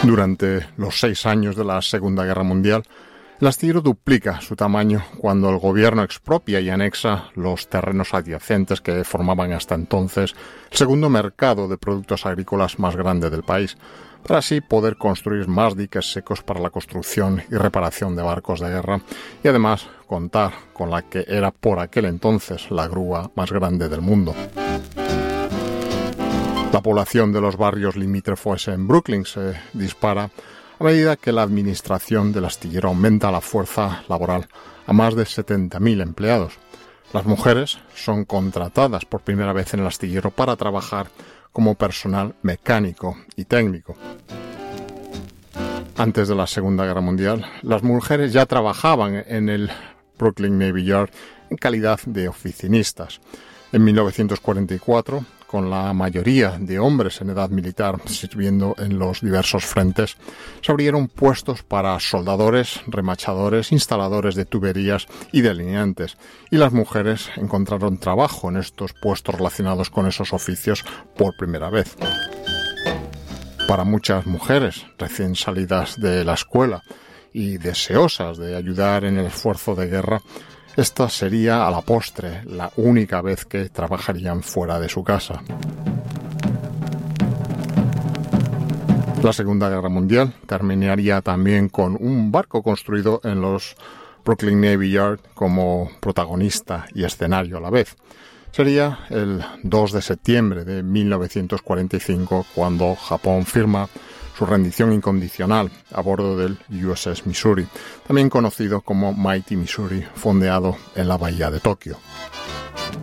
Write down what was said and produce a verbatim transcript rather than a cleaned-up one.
Durante los seis años de la Segunda Guerra Mundial, el astillero duplica su tamaño cuando el gobierno expropia y anexa los terrenos adyacentes que formaban hasta entonces el segundo mercado de productos agrícolas más grande del país, para así poder construir más diques secos para la construcción y reparación de barcos de guerra y además contar con la que era por aquel entonces la grúa más grande del mundo. La población de los barrios limítrofes en Brooklyn se dispara a medida que la administración del astillero aumenta la fuerza laboral a más de setenta mil empleados. Las mujeres son contratadas por primera vez en el astillero para trabajar como personal mecánico y técnico. Antes de la Segunda Guerra Mundial, las mujeres ya trabajaban en el Brooklyn Navy Yard en calidad de oficinistas. En mil novecientos cuarenta y cuatro, con la mayoría de hombres en edad militar sirviendo en los diversos frentes, se abrieron puestos para soldadores, remachadores, instaladores de tuberías y delineantes, y las mujeres encontraron trabajo en estos puestos relacionados con esos oficios por primera vez. Para muchas mujeres recién salidas de la escuela y deseosas de ayudar en el esfuerzo de guerra, esta sería a la postre la única vez que trabajarían fuera de su casa. La Segunda Guerra Mundial terminaría también con un barco construido en los Brooklyn Navy Yard como protagonista y escenario a la vez. Sería el dos de septiembre de mil novecientos cuarenta y cinco cuando Japón firma su rendición incondicional a bordo del U S S Missouri, también conocido como Mighty Missouri, fondeado en la bahía de Tokio.